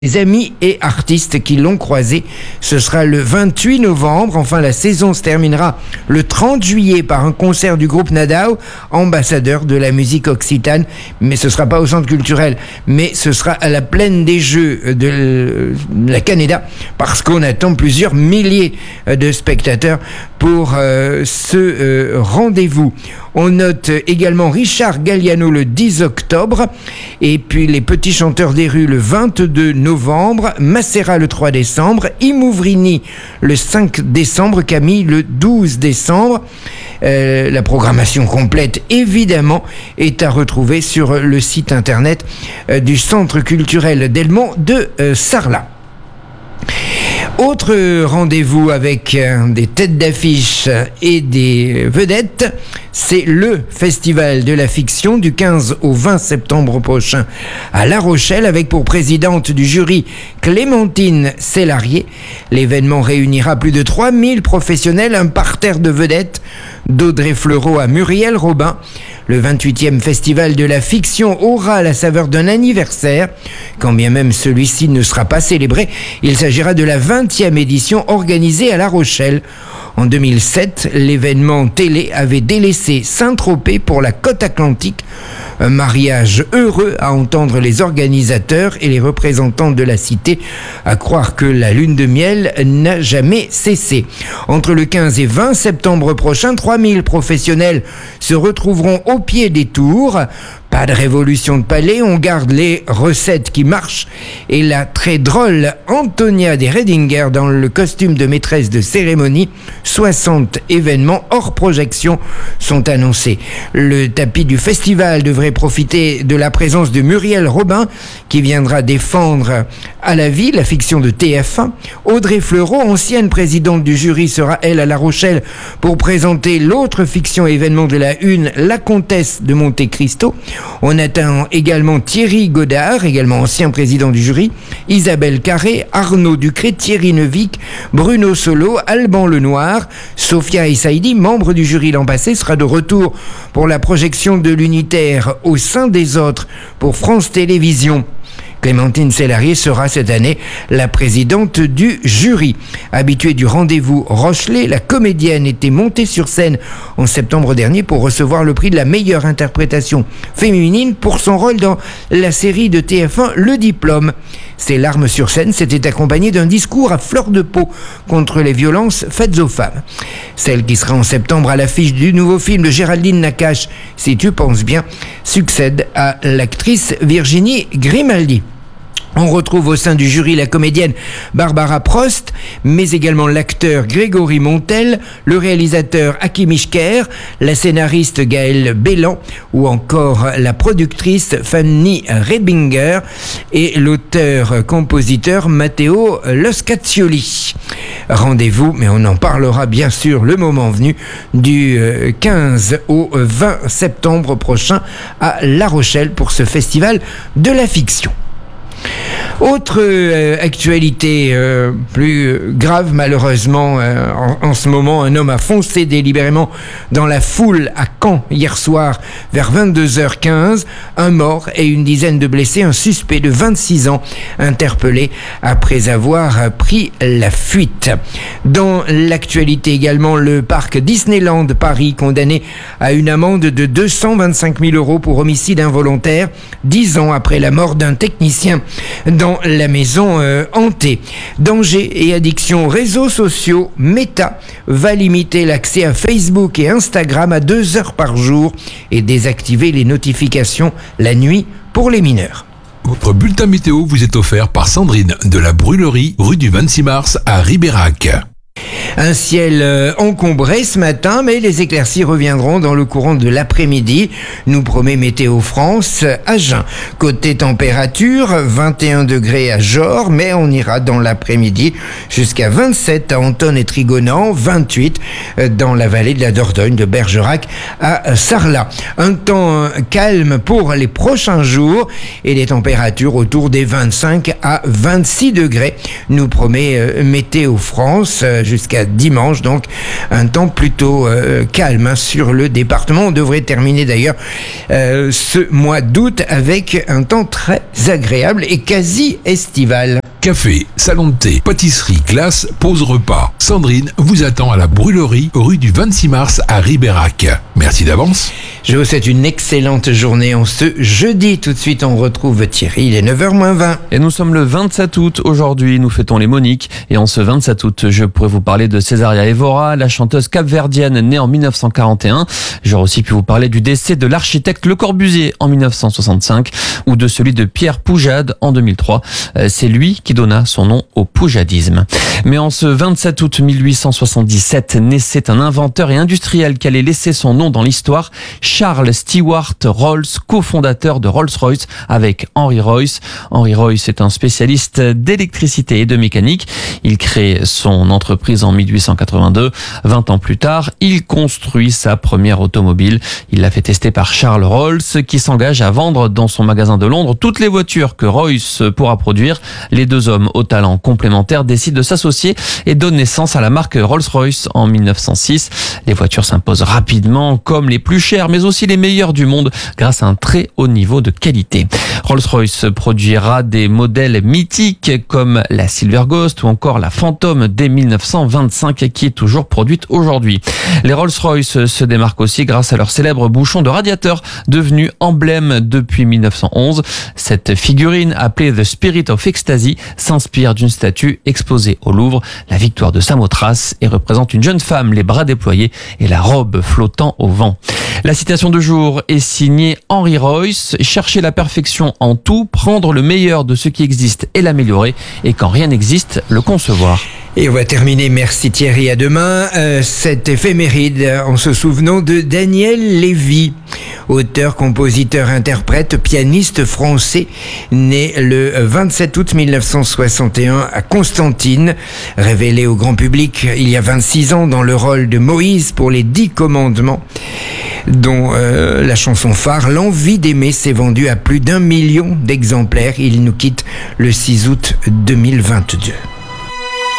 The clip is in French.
Les amis et artistes qui l'ont croisé. Ce sera le 28 novembre. Enfin, la saison se terminera le 30 juillet par un concert du groupe Nadao, ambassadeur de la musique occitane. Mais ce sera pas au centre culturel, mais ce sera à la plaine des Jeux de la Canéda, parce qu'on attend plusieurs milliers de spectateurs pour ce rendez-vous. On note également Richard Galliano le 10 octobre, et puis les Petits Chanteurs des Rues le 22 novembre, Macera le 3 décembre, Imouvrini le 5 décembre, Camille le 12 décembre. La programmation complète, évidemment, est à retrouver sur le site internet du Centre culturel Delmont de Sarlat. Autre rendez-vous avec des têtes d'affiche et des vedettes, c'est le Festival de la Fiction du 15 au 20 septembre prochain à La Rochelle, avec pour présidente du jury Clémentine Célarier. L'événement réunira plus de 3000 professionnels, un parterre de vedettes, d'Audrey Fleurot à Muriel Robin. Le 28e Festival de la Fiction aura la saveur d'un anniversaire, quand bien même celui-ci ne sera pas célébré. Il s'agira de la 20e édition organisée à La Rochelle. En 2007, l'événement télé avait délaissé Saint-Tropez pour la côte atlantique. Un mariage heureux à entendre les organisateurs et les représentants de la cité, à croire que la lune de miel n'a jamais cessé. Entre le 15 et 20 septembre prochain, 3000 professionnels se retrouveront au pied des tours. Pas de révolution de palais, on garde les recettes qui marchent, et la très drôle Antonia de Redinger dans le costume de maîtresse de cérémonie. 60 événements hors projection sont annoncés. Le tapis du festival devrait profiter de la présence de Muriel Robin, qui viendra défendre à la vie la fiction de TF1. Audrey Fleurot, ancienne présidente du jury, sera elle à La Rochelle pour présenter l'autre fiction événement de la Une, La Comtesse de Monte Cristo. On attend également Thierry Godard, également ancien président du jury, Isabelle Carré, Arnaud Ducré, Thierry Neuvik, Bruno Solo, Alban Lenoir. Sophia Essaidi, membre du jury l'an passé, sera de retour pour la projection de l'unitaire Au sein des autres pour France Télévisions. Clémentine Célarier sera cette année la présidente du jury. Habituée du rendez-vous Rochelet, la comédienne était montée sur scène en septembre dernier pour recevoir le prix de la meilleure interprétation féminine pour son rôle dans la série de TF1 Le Diplôme. Ses larmes sur scène s'étaient accompagnées d'un discours à fleur de peau contre les violences faites aux femmes. Celle qui sera en septembre à l'affiche du nouveau film de Géraldine Nakache, Si tu penses bien, succède à l'actrice Virginie Grimaldi. On retrouve au sein du jury la comédienne Barbara Prost, mais également l'acteur Grégory Montel, le réalisateur Hakim Ishker, la scénariste Gaëlle Bélan, ou encore la productrice Fanny Rebinger et l'auteur-compositeur Matteo Loscaccioli. Rendez-vous, mais on en parlera bien sûr le moment venu, du 15 au 20 septembre prochain à La Rochelle pour ce festival de la fiction. Autre actualité plus grave, malheureusement, en ce moment, un homme a foncé délibérément dans la foule à Caen hier soir vers 22h15. Un mort et une dizaine de blessés, un suspect de 26 ans interpellé après avoir pris la fuite. Dans l'actualité également, le parc Disneyland Paris condamné à une amende de 225 000 € pour homicide involontaire, 10 ans après la mort d'un technicien dans la maison hantée. Danger et addiction aux réseaux sociaux, Meta va limiter l'accès à Facebook et Instagram à 2 heures par jour et désactiver les notifications la nuit pour les mineurs. Votre bulletin météo vous est offert par Sandrine de la Brûlerie, rue du 26 mars à Ribérac. Un ciel encombré ce matin, mais les éclaircies reviendront dans le courant de l'après-midi, nous promet Météo France à Jeun. Côté température, 21 degrés à Jor, mais on ira dans l'après-midi jusqu'à 27 à Antonne et Trigonan, 28 dans la vallée de la Dordogne, de Bergerac à Sarlat. Un temps calme pour les prochains jours et des températures autour des 25 à 26 degrés, nous promet Météo France, jusqu'à jusqu'à dimanche, donc un temps plutôt calme sur le département. On devrait terminer d'ailleurs ce mois d'août avec un temps très agréable et quasi estival. Café, salon de thé, pâtisserie, glace, pause repas. Sandrine vous attend à la Brûlerie, rue du 26 mars à Ribérac. Merci d'avance. Je vous souhaite une excellente journée en ce jeudi. Tout de suite, on retrouve Thierry, il est 9h-20. Et nous sommes le 27 août. Aujourd'hui, nous fêtons les Moniques. Et en ce 27 août, je pourrais vous parler de Césaria Évora, la chanteuse capverdienne née en 1941. J'aurais aussi pu vous parler du décès de l'architecte Le Corbusier en 1965 ou de celui de Pierre Poujade en 2003. C'est lui qui donna son nom au poujadisme. Mais en ce 27 août 1877, naissait un inventeur et industriel qui allait laisser son nom dans l'histoire, Charles Stewart Rolls, cofondateur de Rolls-Royce avec Henry Royce. Henry Royce est un spécialiste d'électricité et de mécanique. Il crée son entreprise en 1882. 20 ans plus tard, il construit sa première automobile. Il l'a fait tester par Charles Rolls, qui s'engage à vendre dans son magasin de Londres toutes les voitures que Royce pourra produire. Les deux hommes aux talents complémentaires décident de s'associer et donnent naissance à la marque Rolls-Royce en 1906. Les voitures s'imposent rapidement comme les plus chères, mais aussi les meilleures du monde grâce à un très haut niveau de qualité. Rolls-Royce produira des modèles mythiques comme la Silver Ghost ou encore la Phantom dès 1925 qui est toujours produite aujourd'hui. Les Rolls-Royce se démarquent aussi grâce à leur célèbre bouchon de radiateur devenu emblème depuis 1911. Cette figurine appelée The Spirit of Ecstasy s'inspire d'une statue exposée au Louvre, la victoire de Samothrace, et représente une jeune femme les bras déployés et la robe flottant au vent. La citation du jour est signée Henry Royce. Chercher la perfection en tout, prendre le meilleur de ce qui existe et l'améliorer, et quand rien n'existe, le concevoir. Et on va terminer, merci Thierry, à demain, cette éphéméride en se souvenant de Daniel Lévy, auteur, compositeur, interprète, pianiste français, né le 27 août 1961 à Constantine, révélé au grand public il y a 26 ans dans le rôle de Moïse pour les 10 commandements, dont la chanson phare L'envie d'aimer s'est vendue à plus d'1 million d'exemplaires. Il nous quitte le 6 août 2022.